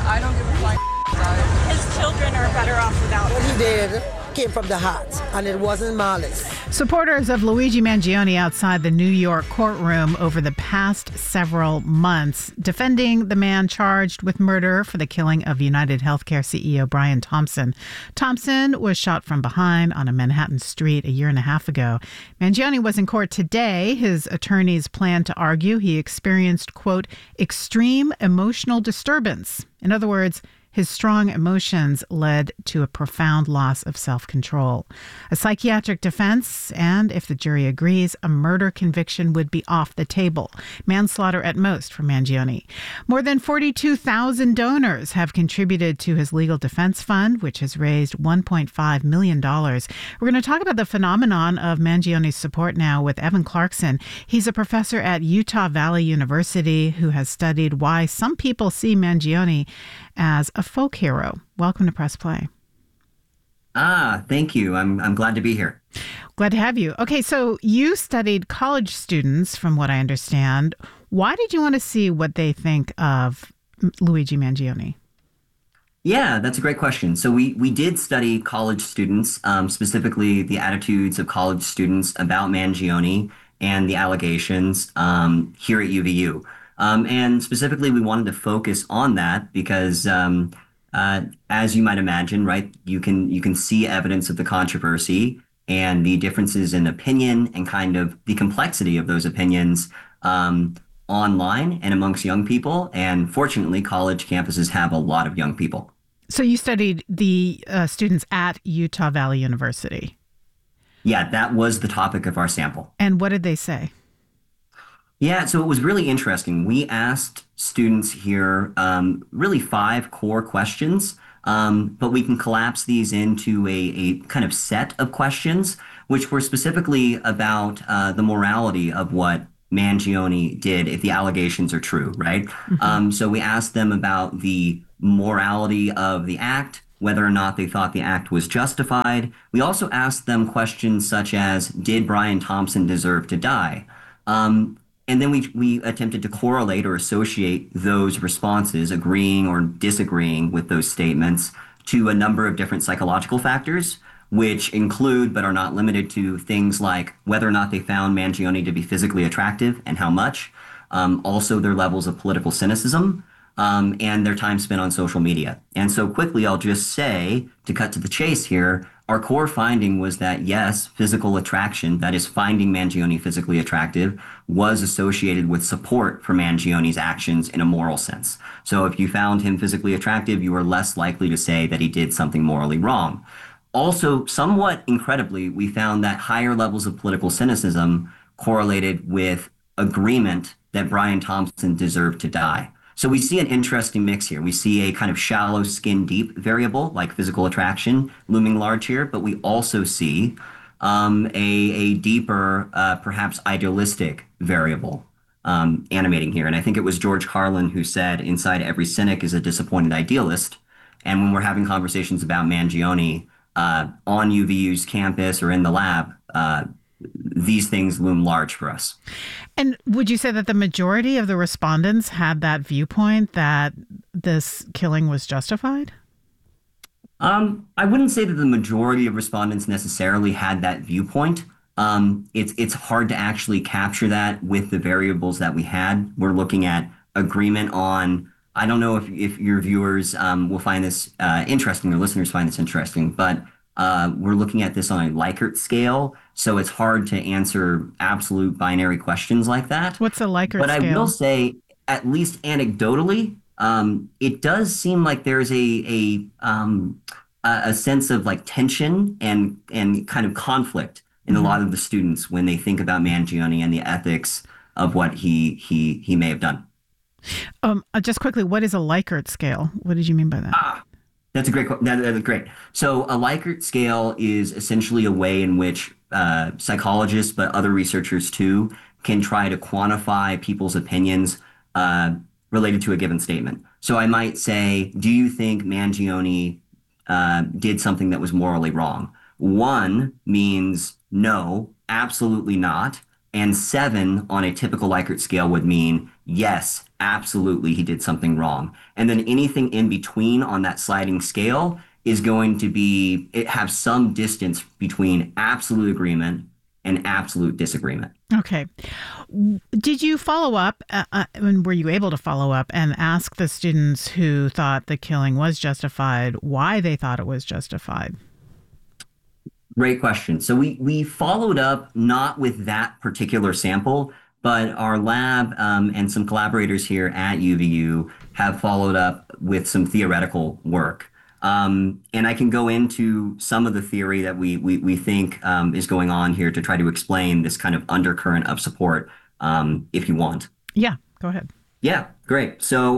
I don't give a flying about it. His children are better off without What him. he did came from the heart, and it wasn't malice. Supporters of Luigi Mangione outside the New York courtroom over the past several months, defending the man charged with murder for the killing of United Healthcare CEO Brian Thompson. Thompson was shot from behind on a Manhattan street a year and a half ago. Mangione was in court today. His attorneys plan to argue he experienced, quote, extreme emotional disturbance. In other words, his strong emotions led to a profound loss of self-control. A psychiatric defense, and if the jury agrees, a murder conviction would be off the table. Manslaughter at most for Mangione. More than 42,000 donors have contributed to his legal defense fund, which has raised $1.5 million. We're going to talk about the phenomenon of Mangione's support now with Evan Clarkson. He's a professor at Utah Valley University who has studied why some people see Mangione as a folk hero. Welcome to Press Play. Thank you. I'm glad to be here. Glad to have you. Okay, so you studied college students, from what I understand. Why did you want to see what they think of Luigi Mangione? Yeah, that's a great question. So we did study college students, specifically the attitudes of college students about Mangione and the allegations here at UVU. And specifically, we wanted to focus on that because, as you might imagine, right, you can see evidence of the controversy and the differences in opinion and kind of the complexity of those opinions online and amongst young people. And fortunately, college campuses have a lot of young people. So you studied the students at Utah Valley University. Yeah, that was the topic of our sample. And what did they say? Yeah, so it was really interesting. We asked students here really 5 core questions, but we can collapse these into a kind of set of questions, which were specifically about the morality of what Mangione did if the allegations are true, right? Mm-hmm. So we asked them about the morality of the act, whether or not they thought the act was justified. We also asked them questions such as, did Brian Thompson deserve to die? And then we attempted to correlate or associate those responses, agreeing or disagreeing with those statements, to a number of different psychological factors, which include but are not limited to things like whether or not they found Mangione to be physically attractive and how much, also their levels of political cynicism, and their time spent on social media. And so quickly, I'll just say, to cut to the chase here, our core finding was that, yes, physical attraction, that is finding Mangione physically attractive, was associated with support for Mangione's actions in a moral sense. So if you found him physically attractive, you were less likely to say that he did something morally wrong. Also, somewhat incredibly, we found that higher levels of political cynicism correlated with agreement that Brian Thompson deserved to die. So we see an interesting mix here. We see a kind of shallow skin deep variable like physical attraction looming large here, but we also see a deeper, perhaps idealistic variable animating here. And I think it was George Carlin who said, inside every cynic is a disappointed idealist. And when we're having conversations about Mangione on UVU's campus or in the lab, these things loom large for us. And would you say that the majority of the respondents had that viewpoint that this killing was justified? I wouldn't say that the majority of respondents necessarily had that viewpoint. It's hard to actually capture that with the variables that we had. We're looking at agreement on, I don't know if your viewers will find this interesting or listeners find this interesting, but we're looking at this on a Likert scale, so it's hard to answer absolute binary questions like that. What's a Likert scale? But I will say, at least anecdotally, it does seem like there's a sense of like tension and kind of conflict in a lot of the students when they think about Mangione and the ethics of what he may have done. Just quickly, what is a Likert scale? What did you mean by that? That's a great. That's great. So a Likert scale is essentially a way in which psychologists, but other researchers too, can try to quantify people's opinions related to a given statement. So I might say, do you think Mangione did something that was morally wrong? 1 means no, absolutely not. And 7 on a typical Likert scale would mean, yes, absolutely, he did something wrong. And then anything in between on that sliding scale is going to have some distance between absolute agreement and absolute disagreement. Okay. Did you follow up, and were you able to follow up and ask the students who thought the killing was justified why they thought it was justified? Great question. So we followed up not with that particular sample, but our lab and some collaborators here at UVU have followed up with some theoretical work. And I can go into some of the theory that we think is going on here to try to explain this kind of undercurrent of support, if you want. Yeah, go ahead. Yeah, great. So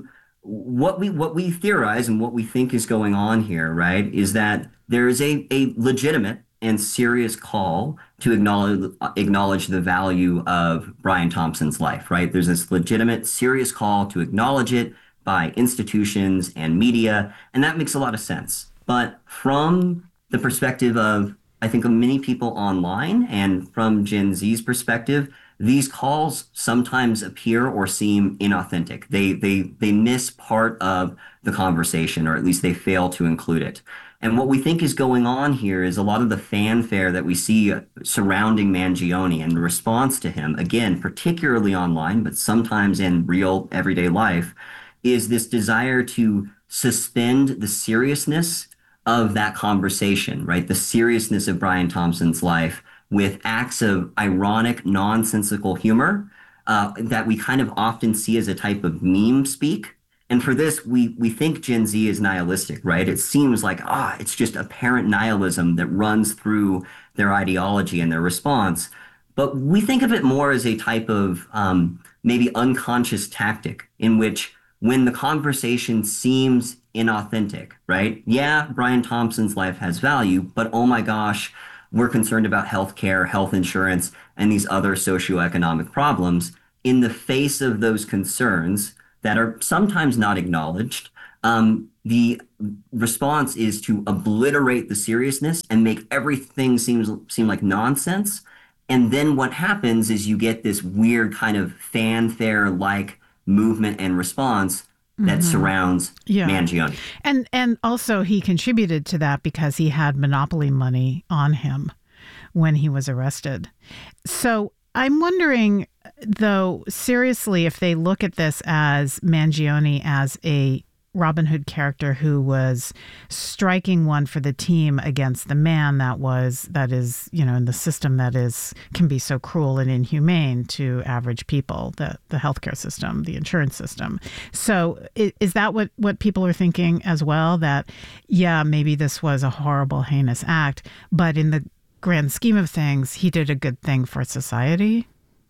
what we theorize and what we think is going on here, right, is that there is a legitimate and serious call to acknowledge the value of Brian Thompson's life, right? There's this legitimate, serious call to acknowledge it by institutions and media, and that makes a lot of sense. But from the perspective of, I think, of many people online and from Gen Z's perspective, these calls sometimes appear or seem inauthentic. They miss part of the conversation, or at least they fail to include it. And what we think is going on here is a lot of the fanfare that we see surrounding Mangione and the response to him, again, particularly online, but sometimes in real everyday life, is this desire to suspend the seriousness of that conversation, right? The seriousness of Brian Thompson's life with acts of ironic, nonsensical humor that we kind of often see as a type of meme speak. And for this, we think Gen Z is nihilistic, right? It seems like, it's just apparent nihilism that runs through their ideology and their response. But we think of it more as a type of maybe unconscious tactic in which when the conversation seems inauthentic, right? Yeah, Brian Thompson's life has value, but oh my gosh, we're concerned about healthcare, health insurance, and these other socioeconomic problems. In the face of those concerns that are sometimes not acknowledged, the response is to obliterate the seriousness and make everything seem like nonsense. And then what happens is you get this weird kind of fanfare-like movement and response that surrounds Mangione. And also he contributed to that because he had monopoly money on him when he was arrested. So I'm wondering, though, seriously, if they look at this as Mangione as a Robin Hood character who was striking one for the team against the man that is, in the system that can be so cruel and inhumane to average people, the healthcare system, the insurance system. So is that what people are thinking as well? That, yeah, maybe this was a horrible, heinous act, but in the grand scheme of things, he did a good thing for society?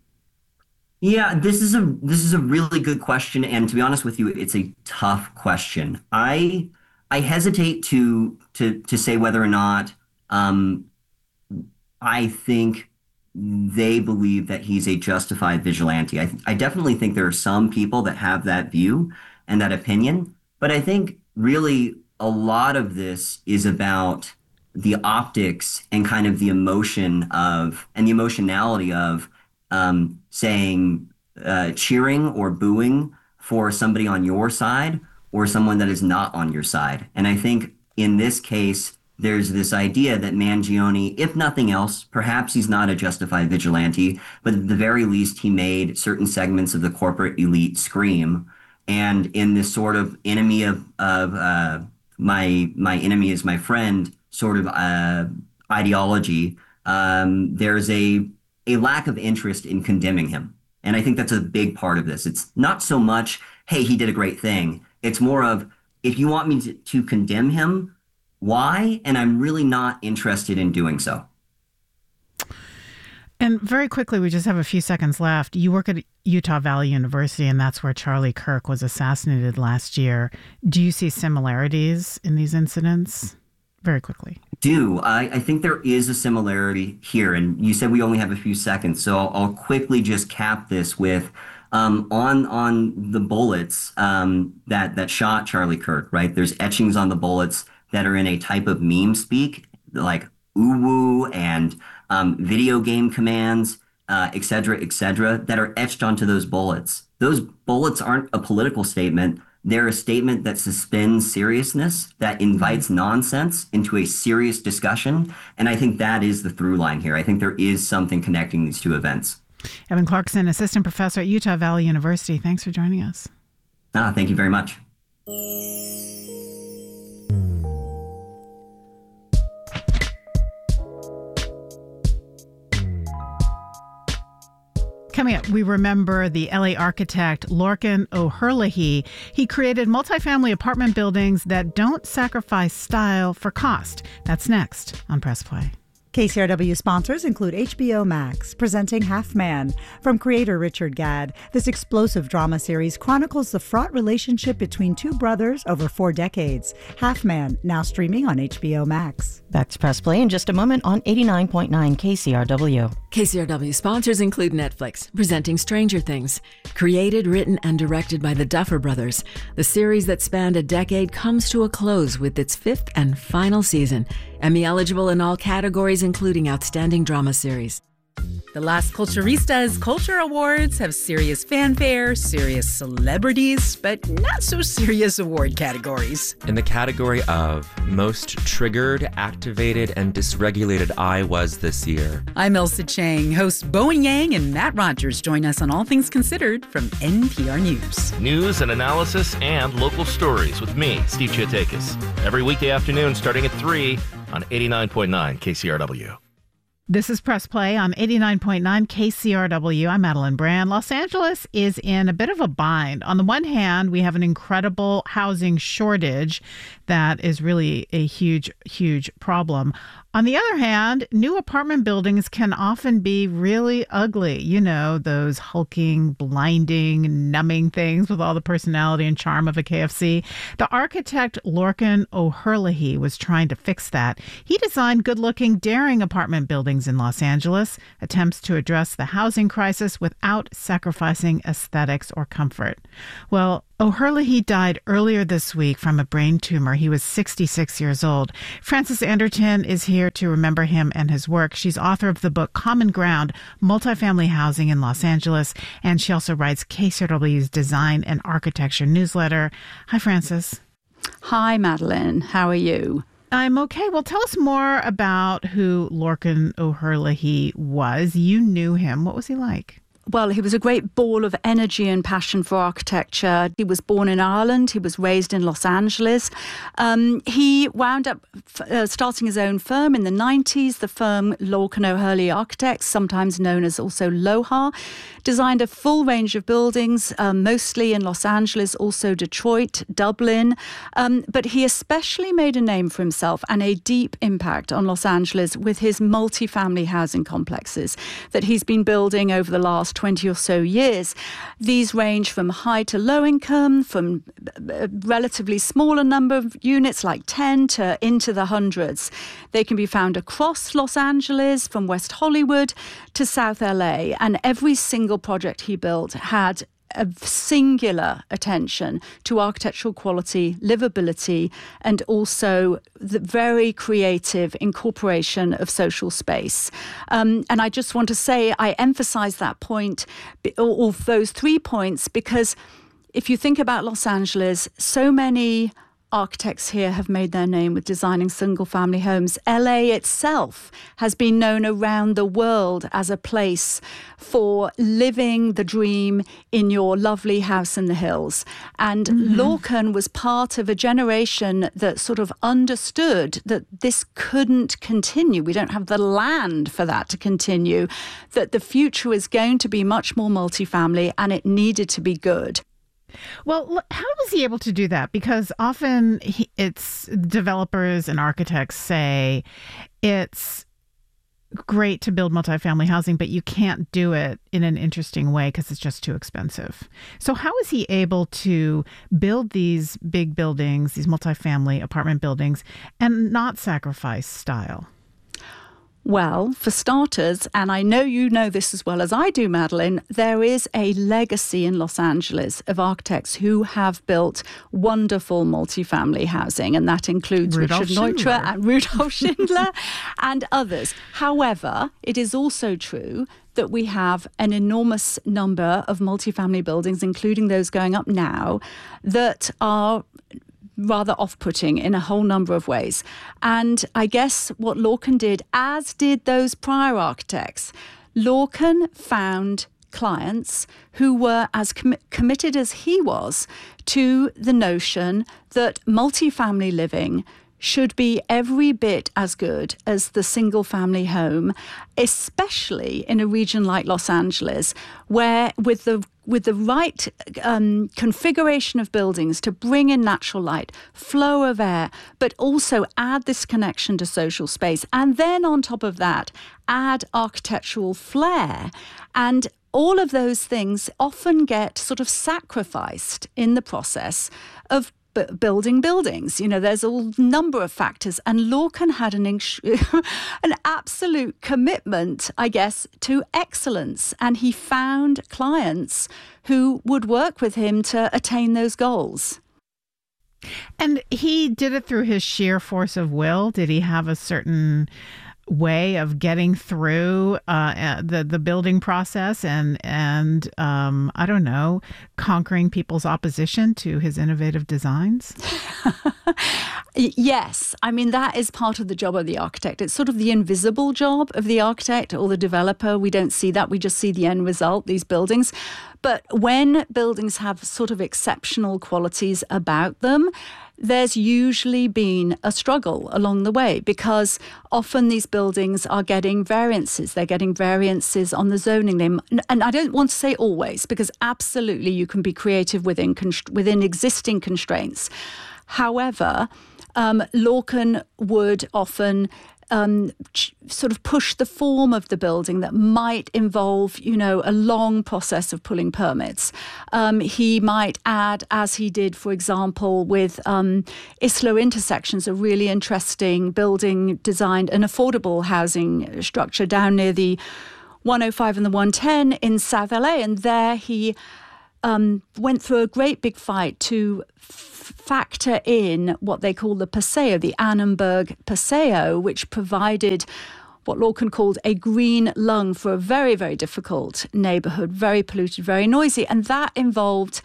Yeah, this is a really good question, and to be honest with you, it's a tough question. I hesitate to say whether or not I think they believe that he's a justified vigilante. I definitely think there are some people that have that view and that opinion, but I think really a lot of this is about the optics and kind of the emotion of and the emotionality of saying cheering or booing for somebody on your side or someone that is not on your side. And I think in this case, there's this idea that Mangione, if nothing else, perhaps he's not a justified vigilante, but at the very least, he made certain segments of the corporate elite scream. And in this sort of enemy of my enemy is my friend sort of ideology, there's a lack of interest in condemning him. And I think that's a big part of this. It's not so much, hey, he did a great thing. It's more of, if you want me to condemn him, why? And I'm really not interested in doing so. And very quickly, we just have a few seconds left. You work at Utah Valley University, and that's where Charlie Kirk was assassinated last year. Do you see similarities in these incidents? Very quickly. I think there is a similarity here. And you said we only have a few seconds, so I'll quickly just cap this with on the bullets that shot Charlie Kirk, right? There's etchings on the bullets that are in a type of meme speak, like uwu and video game commands. et cetera, that are etched onto those bullets. Those bullets aren't a political statement. They're a statement that suspends seriousness, that invites nonsense into a serious discussion. And I think that is the through line here. I think there is something connecting these two events. Evan Clarkson, assistant professor at Utah Valley University. Thanks for joining us. Thank you very much. Coming up, we remember the LA architect Lorcan O'Herlihy. He created multifamily apartment buildings that don't sacrifice style for cost. That's next on Press Play. KCRW sponsors include HBO Max, presenting Half Man. From creator Richard Gadd, this explosive drama series chronicles the fraught relationship between two brothers over 4 decades. Half Man, now streaming on HBO Max. Back to Press Play in just a moment on 89.9 KCRW. KCRW sponsors include Netflix, presenting Stranger Things. Created, written, and directed by the Duffer Brothers, the series that spanned a decade comes to a close with its 5th and final season. Emmy eligible in all categories, including Outstanding Drama Series. The Las Culturistas Culture Awards have serious fanfare, serious celebrities, but not so serious award categories. In the category of Most Triggered, Activated, and Dysregulated I Was this year. I'm Elsa Chang. Hosts Bowen Yang and Matt Rogers join us on All Things Considered from NPR News. News and analysis and local stories with me, Steve Chiotakis. Every weekday afternoon starting at 3 on 89.9 KCRW. This is Press Play on 89.9 KCRW. I'm Madeline Brand. Los Angeles is in a bit of a bind. On the one hand, we have an incredible housing shortage that is really a huge, huge problem. On the other hand, new apartment buildings can often be really ugly. You know, those hulking, blinding, numbing things with all the personality and charm of a KFC. The architect Lorcan O'Herlihy was trying to fix that. He designed good-looking, daring apartment buildings in Los Angeles, attempts to address the housing crisis without sacrificing aesthetics or comfort. Well, O'Herlihy died earlier this week from a brain tumor. He was 66 years old. Frances Anderton is here to remember him and his work. She's author of the book Common Ground, Multifamily Housing in Los Angeles, and she also writes KCRW's Design and Architecture newsletter. Hi, Frances. Hi, Madeline. How are you? I'm okay. Well, tell us more about who Lorcan O'Herlihy was. You knew him. What was he like? Well, he was a great ball of energy and passion for architecture. He was born in Ireland. He was raised in Los Angeles. He wound up starting his own firm in the 90s, the firm Lorcan O'Herlihy Architects, sometimes known as also LOHAR, designed a full range of buildings, mostly in Los Angeles, also Detroit, Dublin. But he especially made a name for himself and a deep impact on Los Angeles with his multifamily housing complexes that he's been building over the last 20 or so years. These range from high to low income, from a relatively smaller number of units like 10 to into the hundreds. They can be found across Los Angeles, from West Hollywood to South LA, and every single project he built had a singular attention to architectural quality, livability, and also the very creative incorporation of social space. And I just want to say, I emphasize that point, or those 3 points, because if you think about Los Angeles, so many architects here have made their name with designing single-family homes. LA itself has been known around the world as a place for living the dream in your lovely house in the hills. And Lorcan was part of a generation that sort of understood that this couldn't continue. We don't have the land for that to continue, that the future is going to be much more multifamily, and it needed to be good. Well, how was he able to do that? Because often it's developers and architects say it's great to build multifamily housing, but you can't do it in an interesting way because it's just too expensive. So how was he able to build these big buildings, these multifamily apartment buildings, and not sacrifice style? Well, for starters, and I know you know this as well as I do, Madeline, there is a legacy in Los Angeles of architects who have built wonderful multifamily housing, and that includes Richard Neutra and Rudolf Schindler and others. However, it is also true that we have an enormous number of multifamily buildings, including those going up now, that are rather off-putting in a whole number of ways. And I guess what Lorcan did, as did those prior architects, Lorcan found clients who were as committed as he was to the notion that multifamily living should be every bit as good as the single-family home, especially in a region like Los Angeles, where with the right configuration of buildings to bring in natural light, flow of air, but also add this connection to social space. And then on top of that, add architectural flair. And all of those things often get sort of sacrificed in the process of building buildings. You know, there's a number of factors, and Lorcan had an absolute commitment, I guess, to excellence, and he found clients who would work with him to attain those goals. And he did it through his sheer force of will. Did he have a certain way of getting through the building process and I don't know, conquering people's opposition to his innovative designs? Yes. I mean, that is part of the job of the architect. It's sort of the invisible job of the architect or the developer. We don't see that. We just see the end result, these buildings. But when buildings have sort of exceptional qualities about them, there's usually been a struggle along the way, because often these buildings are getting variances. They're getting variances on the zoning. And I don't want to say always, because absolutely you can be creative within existing constraints. However, Lorcan would often sort of push the form of the building that might involve, you know, a long process of pulling permits. He might add, as he did, for example, with Isla Intersections, a really interesting building designed, an affordable housing structure down near the 105 and the 110 in South LA. And there he went through a great big fight to factor in what they call the Paseo, the Annenberg Paseo, which provided what Lorcan called a green lung for a very, very difficult neighborhood, very polluted, very noisy. And that involved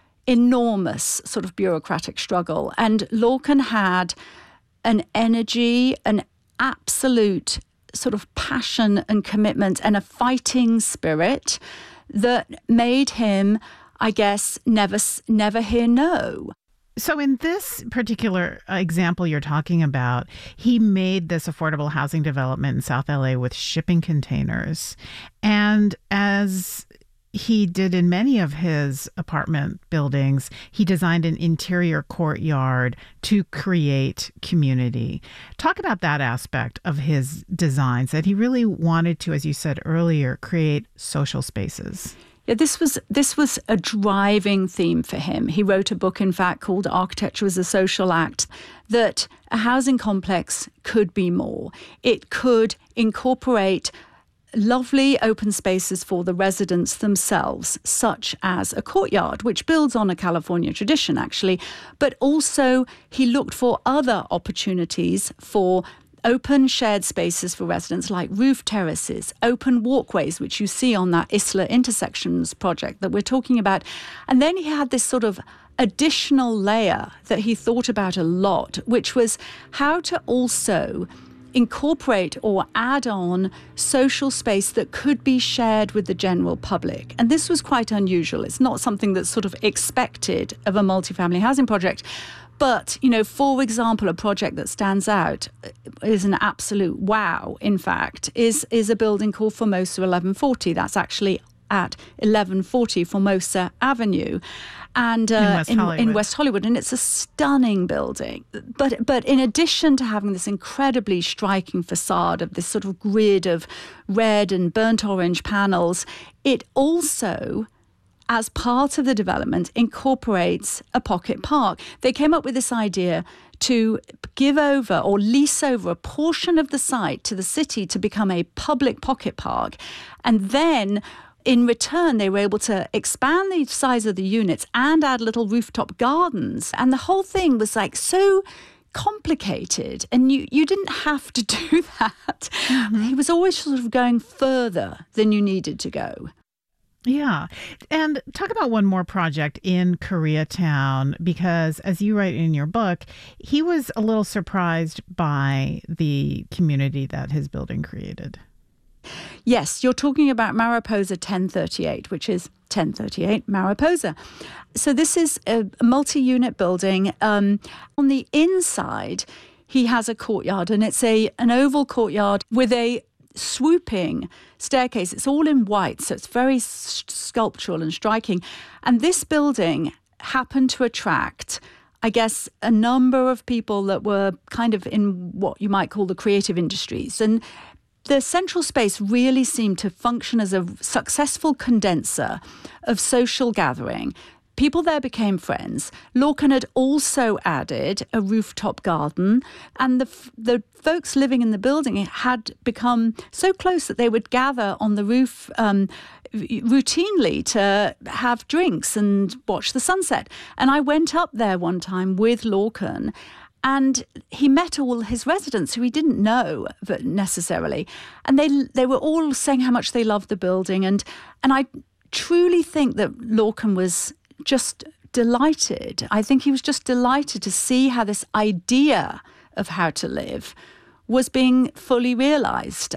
enormous sort of bureaucratic struggle. And Lorcan had an energy, an absolute sort of passion and commitment and a fighting spirit that made him, I guess, never hear no. So in this particular example you're talking about, he made this affordable housing development in South LA with shipping containers. And as he did in many of his apartment buildings, he designed an interior courtyard to create community. Talk about that aspect of his designs, that he really wanted to, as you said earlier, create social spaces. Yeah, this was a driving theme for him. He wrote a book, in fact, called Architecture as a Social Act, that a housing complex could be more. It could incorporate lovely open spaces for the residents themselves, such as a courtyard, which builds on a California tradition, actually. But also he looked for other opportunities for open shared spaces for residents, like roof terraces, open walkways, which you see on that Isla Intersections project that we're talking about. And then he had this sort of additional layer that he thought about a lot, which was how to also incorporate or add on social space that could be shared with the general public. And this was quite unusual. It's not something that's sort of expected of a multifamily housing project. But, you know, for example, a project that stands out is an absolute wow, in fact, is a building called Formosa 1140. That's at 1140 Formosa Avenue, and in West Hollywood, and it's a stunning building. But in addition to having this incredibly striking facade of this sort of grid of red and burnt orange panels, it also as part of the development, incorporates a pocket park. They came up with this idea to give over or lease over a portion of the site to the city to become a public pocket park. And then in return, they were able to expand the size of the units and add little rooftop gardens. And the whole thing was like so complicated, and you didn't have to do that. He was always sort of going further than you needed to go. Yeah. And talk about one more project in Koreatown, because as you write in your book, he was a little surprised by the community that his building created. Yes, you're talking about Mariposa 1038, which is 1038 Mariposa. So this is a multi-unit building. On the inside, he has a courtyard, and it's an oval courtyard with a swooping staircase. It's all in white, so it's very sculptural and striking. And this building happened to attract, I guess, a number of people that were kind of in what you might call the creative industries. And the central space really seemed to function as a successful condenser of social gathering. People there became friends. Lorcan had also added a rooftop garden, and the folks living in the building had become so close that they would gather on the roof routinely to have drinks and watch the sunset. And I went up there one time with Lorcan, and he met all his residents who he didn't know necessarily. And they were all saying how much they loved the building. And I truly think that Lorcan was just delighted. I think he was just delighted to see how this idea of how to live was being fully realized.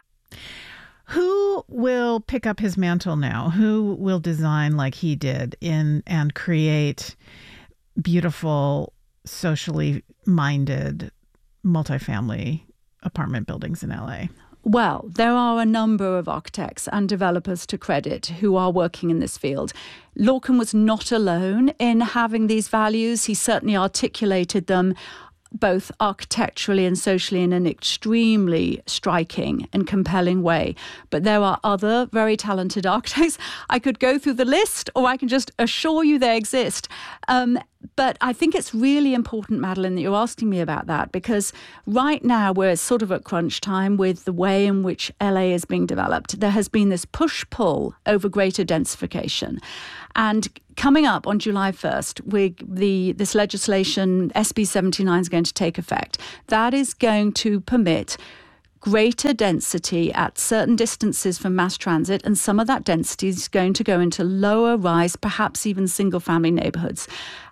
Who will pick up his mantle now? Who will design like he did and create beautiful, socially minded multifamily apartment buildings in LA? Well, there are a number of architects and developers to credit who are working in this field. Lorcan was not alone in having these values. He certainly articulated them both architecturally and socially in an extremely striking and compelling way. But there are other very talented architects. I could go through the list, or I can just assure you they exist. But I think it's really important, Madeline, that you're asking me about that, because right now we're sort of at crunch time with the way in which LA is being developed. There has been this push-pull over greater densification. And coming up on July 1st, this legislation, SB 79, is going to take effect. That is going to permit greater density at certain distances from mass transit, and some of that density is going to go into lower rise, perhaps even single-family neighborhoods.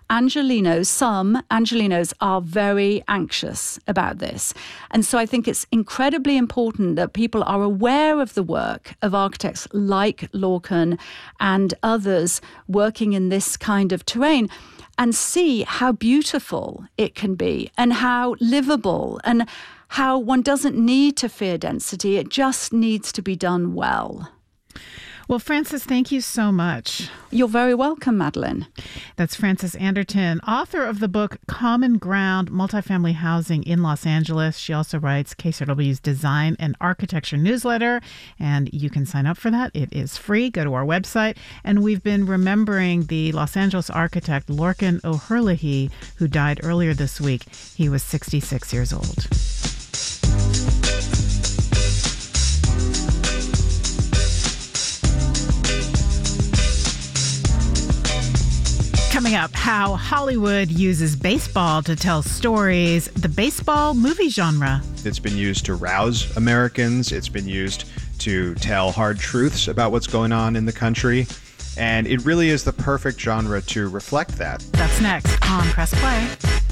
Some Angelenos are very anxious about this. And so I think it's incredibly important that people are aware of the work of architects like Lorcan and others working in this kind of terrain, and see how beautiful it can be and how livable, and how one doesn't need to fear density. It just needs to be done well. Well, Frances, thank you so much. You're very welcome, Madeline. That's Frances Anderton, author of the book Common Ground, Multifamily Housing in Los Angeles. She also writes KCRW's Design and Architecture newsletter, and you can sign up for that. It is free. Go to our website. And we've been remembering the Los Angeles architect Lorcan O'Herlihy, who died earlier this week. He was 66 years old. Coming up, how Hollywood uses baseball to tell stories, the baseball movie genre. It's been used to rouse Americans. It's been used to tell hard truths about what's going on in the country. And it really is the perfect genre to reflect that. That's next on Press Play.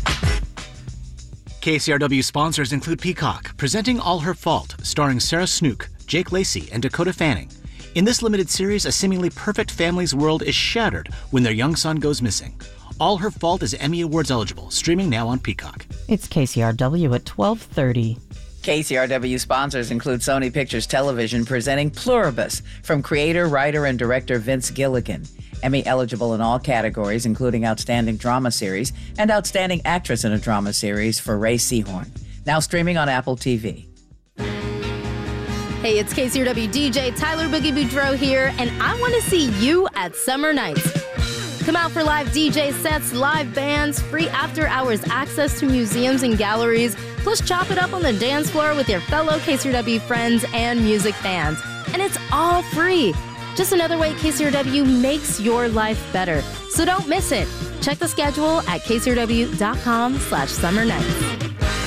KCRW sponsors include Peacock, presenting All Her Fault, starring Sarah Snook, Jake Lacey, and Dakota Fanning. In this limited series, a seemingly perfect family's world is shattered when their young son goes missing. All Her Fault is Emmy Awards eligible, streaming now on Peacock. It's KCRW at 12:30. KCRW sponsors include Sony Pictures Television, presenting Pluribus from creator, writer, and director Vince Gilligan. Emmy eligible in all categories, including Outstanding Drama Series and Outstanding Actress in a Drama Series for Ray Seahorn. Now streaming on Apple TV. Hey, it's KCRW DJ Tyler Boogie Boudreaux here, and I want to see you at Summer Nights. Come out for live DJ sets, live bands, free after-hours access to museums and galleries, plus chop it up on the dance floor with your fellow KCRW friends and music fans. And it's all free. Just another way KCRW makes your life better. So don't miss it. Check the schedule at kcrw.com/summer nights.